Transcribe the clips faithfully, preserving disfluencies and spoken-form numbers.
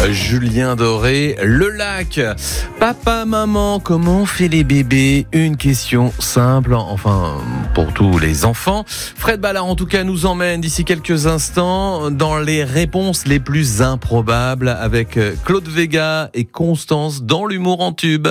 Julien Doré, le lac. Papa, maman, comment on fait les bébés? Une question simple, enfin pour tous les enfants. Fred Ballard en tout cas nous emmène d'ici quelques instants dans les réponses les plus improbables avec Claude Vega et Constance dans l'humour en tube.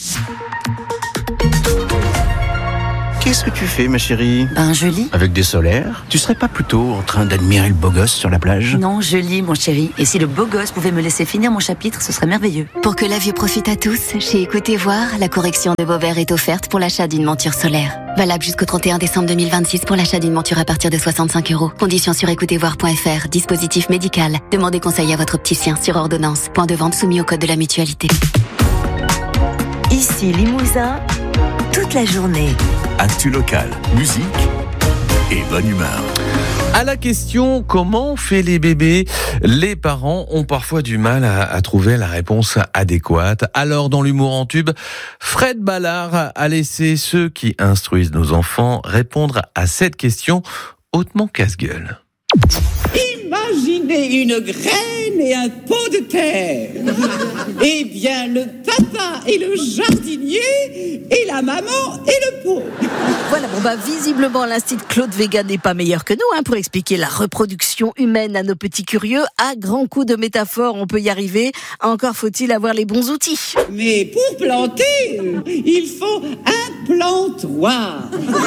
Qu'est-ce que tu fais, ma chérie? Ben, je lis. Avec des solaires? Tu serais pas plutôt en train d'admirer le beau gosse sur la plage? Non, je lis, mon chéri. Et si le beau gosse pouvait me laisser finir mon chapitre, ce serait merveilleux. Pour que la vue profite à tous, chez Écoutez Voir, la correction de vos verres est offerte pour l'achat d'une monture solaire. Valable jusqu'au trente et un décembre deux mille vingt-six pour l'achat d'une monture à partir de soixante-cinq euros. Conditions sur écoutez voir point f r. Dispositif médical. Demandez conseil à votre opticien sur ordonnance. Point de vente soumis au code de la mutualité. Ici Limousin, toute la journée. Actu locale, musique et bonne humeur. À la question comment on fait les bébés, les parents ont parfois du mal à, à trouver la réponse adéquate. Alors dans l'humour en tube, Fred Ballard a laissé ceux qui instruisent nos enfants répondre à cette question hautement casse-gueule. Imaginez une graine et un pot de terre. Eh bien, le papa et le jardinier, et la maman et le pot. Voilà, bon bah visiblement l'Institut Claude Vega n'est pas meilleur que nous hein, pour expliquer la reproduction humaine à nos petits curieux. À grands coups de métaphores, on peut y arriver. Encore faut-il avoir les bons outils. Mais pour planter, il faut un plantoir.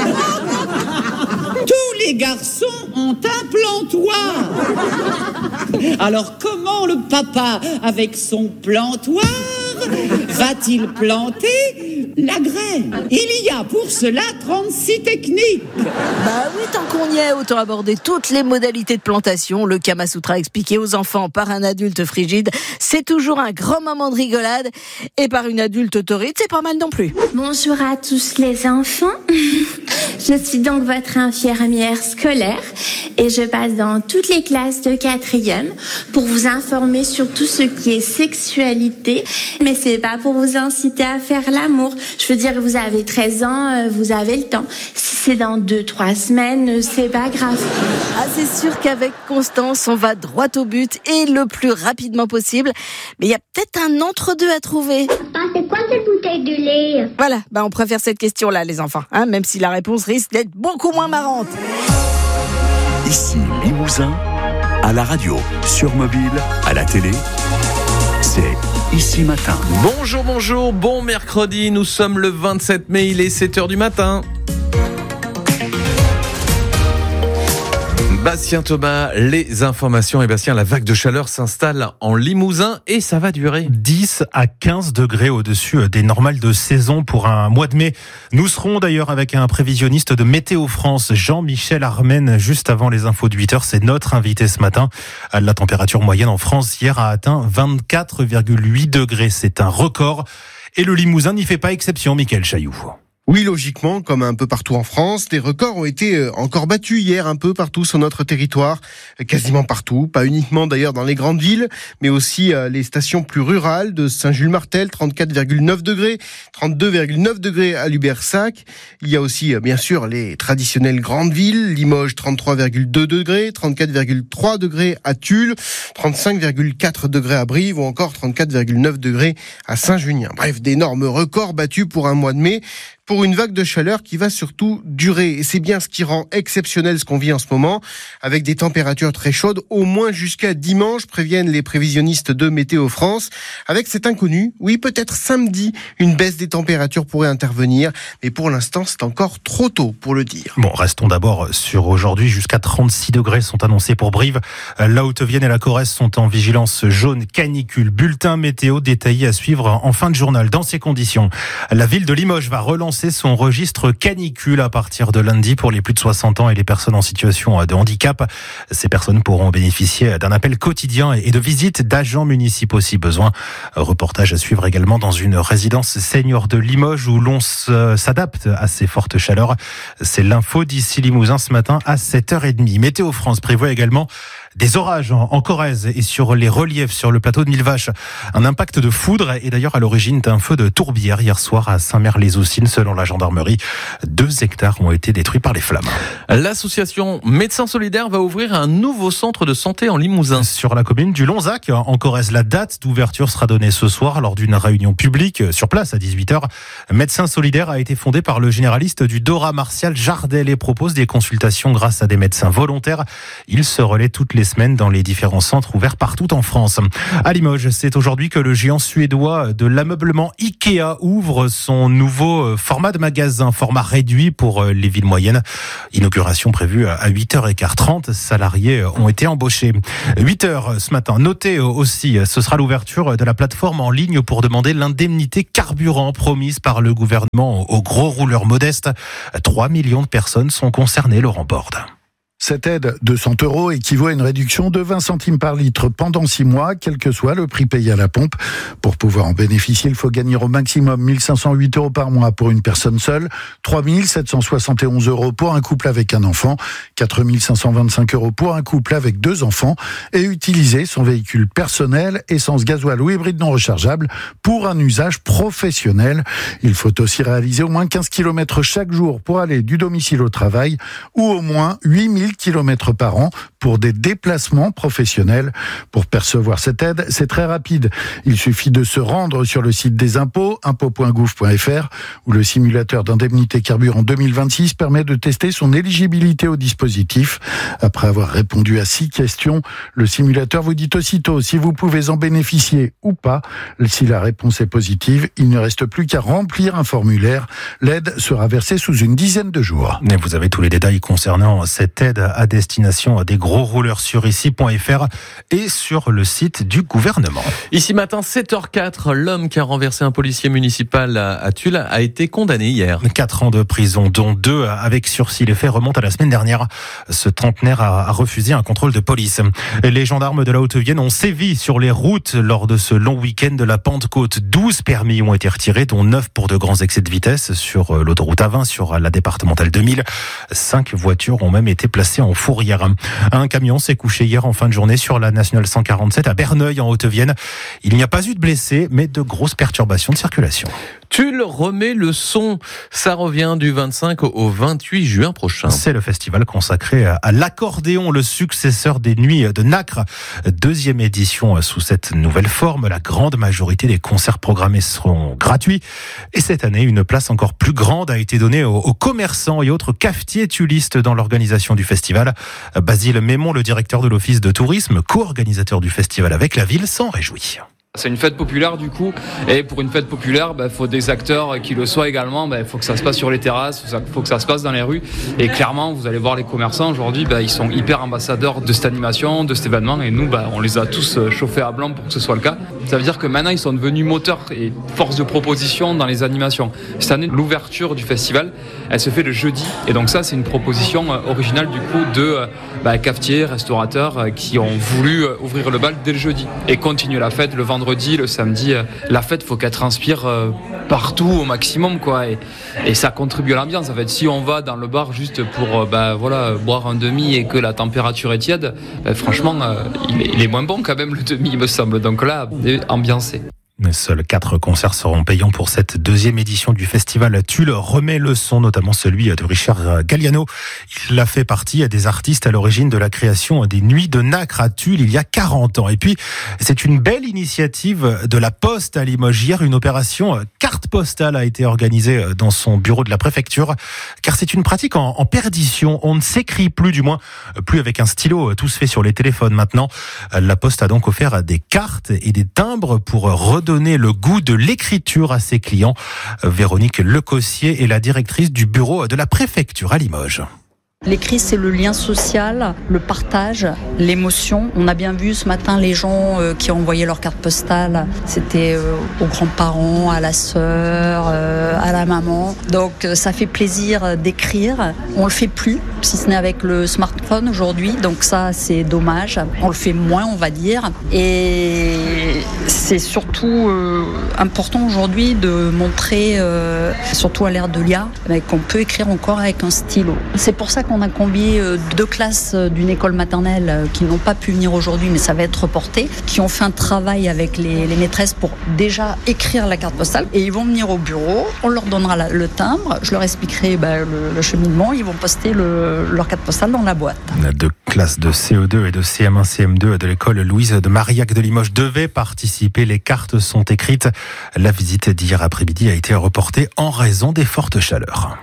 Tous les garçons ont un plantoir. Alors comment le papa, avec son plantoir, va-t-il planter la graine? Il y a pour cela trente-six techniques. Bah oui, tant qu'on y est, autant aborder toutes les modalités de plantation. Le Kama Sutra expliqué aux enfants par un adulte frigide, c'est toujours un grand moment de rigolade. Et par une adulte autorite, c'est pas mal non plus. Bonjour à tous les enfants. Je suis donc votre infirmière scolaire et je passe dans toutes les classes de quatrième pour vous informer sur tout ce qui est sexualité. Mais c'est pas pour vous inciter à faire l'amour. Je veux dire, vous avez treize ans, vous avez le temps. Si c'est dans deux, trois semaines, c'est pas grave. Ah, c'est sûr qu'avec Constance, on va droit au but et le plus rapidement possible. Mais il y a peut-être un entre-deux à trouver. Papa, c'est quoi cette bouteille de lait? Voilà, bah on préfère cette question-là, les enfants, hein, même si la réponse risque d'être beaucoup moins marrante. Ici Limousin, à la radio, sur mobile, à la télé, c'est Ici Matin. Bonjour, bonjour, bon mercredi, nous sommes le vingt-sept mai, il est sept heures du matin. Bastien Thomas, les informations. Et Bastien, la vague de chaleur s'installe en Limousin et ça va durer dix à quinze degrés au-dessus des normales de saison pour un mois de mai. Nous serons d'ailleurs avec un prévisionniste de Météo France, Jean-Michel Armen, juste avant les infos de huit heures. C'est notre invité ce matin. La température moyenne en France hier a atteint vingt-quatre virgule huit degrés. C'est un record. Et le Limousin n'y fait pas exception, Mickaël Chailloux. Oui, logiquement, comme un peu partout en France, des records ont été encore battus hier un peu partout sur notre territoire, quasiment partout, pas uniquement d'ailleurs dans les grandes villes, mais aussi les stations plus rurales de Saint-Jules-Martel, trente-quatre virgule neuf degrés, trente-deux virgule neuf degrés à Lubersac. Il y a aussi bien sûr les traditionnelles grandes villes, Limoges trente-trois virgule deux degrés, trente-quatre virgule trois degrés à Tulle, trente-cinq virgule quatre degrés à Brive ou encore trente-quatre virgule neuf degrés à Saint-Junien. Bref, d'énormes records battus pour un mois de mai, pour une vague de chaleur qui va surtout durer. Et c'est bien ce qui rend exceptionnel ce qu'on vit en ce moment, avec des températures très chaudes, au moins jusqu'à dimanche, préviennent les prévisionnistes de Météo France. Avec cet inconnu, oui, peut-être samedi, une baisse des températures pourrait intervenir, mais pour l'instant, c'est encore trop tôt pour le dire. Bon, restons d'abord sur aujourd'hui. Jusqu'à trente-six degrés sont annoncés pour Brive. La Haute-Vienne et la Corrèze sont en vigilance jaune canicule. Bulletin météo détaillé à suivre en fin de journal. Dans ces conditions, la ville de Limoges va relancer son registre canicule à partir de lundi pour les plus de soixante ans et les personnes en situation de handicap. Ces personnes pourront bénéficier d'un appel quotidien et de visites d'agents municipaux si besoin. Reportage à suivre également dans une résidence senior de Limoges où l'on s'adapte à ces fortes chaleurs. C'est l'info d'ici Limousin ce matin à sept heures trente. Météo France prévoit également Des orages en Corrèze et sur les reliefs sur le plateau de Millevaches. Un impact de foudre est d'ailleurs à l'origine d'un feu de tourbière hier soir à Saint-Mère-les-Oussines. Selon la gendarmerie, deux hectares ont été détruits par les flammes. L'association Médecins Solidaires va ouvrir un nouveau centre de santé en Limousin. Sur la commune du Lonzac, en Corrèze, la date d'ouverture sera donnée ce soir lors d'une réunion publique sur place à dix-huit heures. Médecins Solidaires a été fondé par le généraliste du Dora Martial Jardel et propose des consultations grâce à des médecins volontaires. Il se relaie toutes les semaines dans les différents centres ouverts partout en France. À Limoges, c'est aujourd'hui que le géant suédois de l'ameublement Ikea ouvre son nouveau format de magasin, format réduit pour les villes moyennes. Inauguration prévue à huit heures quinze. trente salariés ont été embauchés. huit heures ce matin. Notez aussi, ce sera l'ouverture de la plateforme en ligne pour demander l'indemnité carburant promise par le gouvernement aux gros rouleurs modestes. trois millions de personnes sont concernées, Laurent Borde. Cette aide de cent euros équivaut à une réduction de vingt centimes par litre pendant six mois, quel que soit le prix payé à la pompe. Pour pouvoir en bénéficier, il faut gagner au maximum mille cinq cent huit euros par mois pour une personne seule, trois mille sept cent soixante et onze euros pour un couple avec un enfant, quatre mille cinq cent vingt-cinq euros pour un couple avec deux enfants, et utiliser son véhicule personnel, essence, gasoil ou hybride non rechargeable, pour un usage professionnel. Il faut aussi réaliser au moins quinze kilomètres chaque jour pour aller du domicile au travail, ou au moins huit mille kilomètres par an pour des déplacements professionnels. Pour percevoir cette aide, c'est très rapide. Il suffit de se rendre sur le site des impôts, impôts point gouv point f r, où le simulateur d'indemnité carburant deux mille vingt-six permet de tester son éligibilité au dispositif. Après avoir répondu à six questions, le simulateur vous dit aussitôt si vous pouvez en bénéficier ou pas. Si la réponse est positive, il ne reste plus qu'à remplir un formulaire. L'aide sera versée sous une dizaine de jours. Et vous avez tous les détails concernant cette aide à destination des gros rouleurs sur ici point f r et sur le site du gouvernement. Ici matin, sept heures quatre, l'homme qui a renversé un policier municipal à Tulle a été condamné hier. Quatre ans de prison, dont deux avec sursis. Les faits remontent à la semaine dernière. Ce trentenaire a refusé un contrôle de police. Les gendarmes de la Haute-Vienne ont sévi sur les routes lors de ce long week-end de la Pentecôte. douze permis ont été retirés, dont neuf pour de grands excès de vitesse sur l'autoroute A vingt, sur la départementale deux mille. Cinq voitures ont même été placées en fourrière. Un camion s'est couché hier en fin de journée sur la nationale cent quarante-sept à Berneuil en Haute-Vienne. Il n'y a pas eu de blessés, mais de grosses perturbations de circulation. Tulle remet le son. Ça revient du vingt-cinq au vingt-huit juin prochain. C'est le festival consacré à l'accordéon, le successeur des Nuits de Nacre. Deuxième édition sous cette nouvelle forme. La grande majorité des concerts programmés seront gratuits. Et cette année, une place encore plus grande a été donnée aux commerçants et autres cafetiers tullistes dans l'organisation du festival. Basile Mémon, le directeur de l'Office de tourisme, co-organisateur du festival avec la ville, s'en réjouit. C'est une fête populaire du coup, et pour une fête populaire, il bah, faut des acteurs qui le soient également. Il bah, faut que ça se passe sur les terrasses, il faut que ça se passe dans les rues. Et clairement, vous allez voir les commerçants aujourd'hui, bah, ils sont hyper ambassadeurs de cette animation, de cet événement, et nous, bah, on les a tous chauffés à blanc pour que ce soit le cas. Ça veut dire que maintenant, ils sont devenus moteurs et force de proposition dans les animations. Cette année, l'ouverture du festival, elle se fait le jeudi, et donc ça, c'est une proposition originale du coup de bah, cafetiers, restaurateurs qui ont voulu ouvrir le bal dès le jeudi et continuer la fête le vendredi. Le samedi, la fête, faut qu'elle transpire partout au maximum, quoi. Et, et ça contribue à l'ambiance. En fait, si on va dans le bar juste pour, bah, voilà, boire un demi et que la température est tiède, bah, franchement, il est, il est moins bon quand même le demi, il me semble. Donc là, ambiancé. Mais seuls quatre concerts seront payants pour cette deuxième édition du festival. Tulle remet le son, notamment celui de Richard Galliano. Il a fait partie des artistes à l'origine de la création des Nuits de Nacre à Tulle il y a quarante ans. Et puis, c'est une belle initiative de la Poste à Limoges. Hier, une opération carte postale a été organisée dans son bureau de la préfecture, car c'est une pratique en, en perdition. On ne s'écrit plus, du moins, plus avec un stylo. Tout se fait sur les téléphones maintenant. La Poste a donc offert des cartes et des timbres pour redonner donner le goût de l'écriture à ses clients. Véronique Lecossier est la directrice du bureau de la préfecture à Limoges. L'écrit, c'est le lien social, le partage, l'émotion. On a bien vu ce matin les gens euh, qui ont envoyé leur carte postale. C'était euh, aux grands-parents, à la sœur, euh, à la maman. Donc euh, ça fait plaisir d'écrire. On le fait plus, si ce n'est avec le smartphone aujourd'hui. Donc ça, c'est dommage. On le fait moins, on va dire. Et c'est surtout euh, important aujourd'hui de montrer, euh, surtout à l'ère de l'I A, qu'on peut écrire encore avec un stylo. C'est pour ça qu'on on a convié deux classes d'une école maternelle qui n'ont pas pu venir aujourd'hui, mais ça va être reporté, qui ont fait un travail avec les, les maîtresses pour déjà écrire la carte postale. Et ils vont venir au bureau, on leur donnera la, le timbre, je leur expliquerai bah, le, le cheminement, ils vont poster le, leur carte postale dans la boîte. Deux classes de C E deux et de C M un C M deux de l'école Louise de Marillac de Limoges devaient participer. Les cartes sont écrites. La visite d'hier après-midi a été reportée en raison des fortes chaleurs.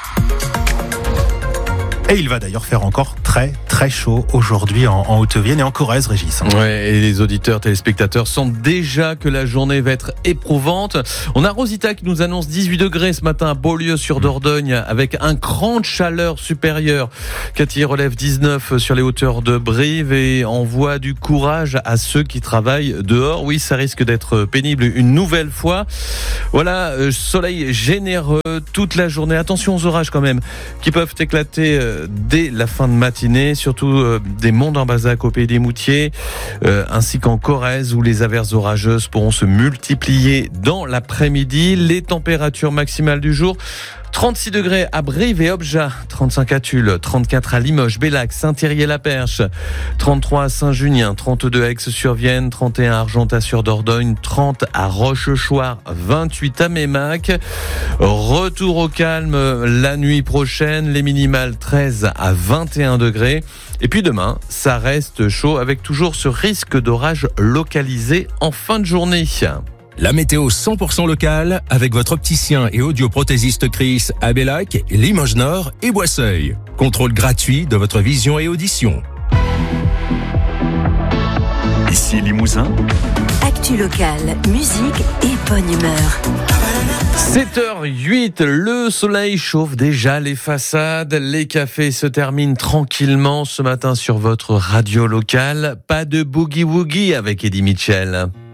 Et il va d'ailleurs faire encore très très chaud aujourd'hui en, en Haute-Vienne et en Corrèze, Régis. Ouais, et les auditeurs, téléspectateurs sentent déjà que la journée va être éprouvante. On a Rosita qui nous annonce dix-huit degrés ce matin à Beaulieu-sur-Dordogne avec un cran de chaleur supérieur. Cathy relève dix-neuf sur les hauteurs de Brive et envoie du courage à ceux qui travaillent dehors. Oui, ça risque d'être pénible une nouvelle fois. Voilà, euh, soleil généreux toute la journée. Attention aux orages quand même qui peuvent éclater euh, dès la fin de matinée, surtout euh, des monts d'Ambazac au Pays des Moutiers, euh, ainsi qu'en Corrèze où les averses orageuses pourront se multiplier dans l'après-midi. Les températures maximales du jour: trente-six degrés à Brive et Objat, trente-cinq à Tulle, trente-quatre à Limoges, Bellac, Saint-Thierry-la-Perche, trente-trois à Saint-Junien, trente-deux à Aix-sur-Vienne, trente et un à Argentat-sur-Dordogne, trente à Rochechouart, vingt-huit à Mémac. Retour au calme la nuit prochaine, les minimales treize à vingt et un degrés. Et puis demain, ça reste chaud avec toujours ce risque d'orage localisé en fin de journée. La météo cent pour cent locale avec votre opticien et audioprothésiste Chris à Bellac, Limoges Nord et Boisseuil. Contrôle gratuit de votre vision et audition. Ici Limousin. Actu locale, musique et bonne humeur. sept heures huit, le soleil chauffe déjà les façades, les cafés se terminent tranquillement ce matin sur votre radio locale. Pas de boogie-woogie avec Eddie Mitchell.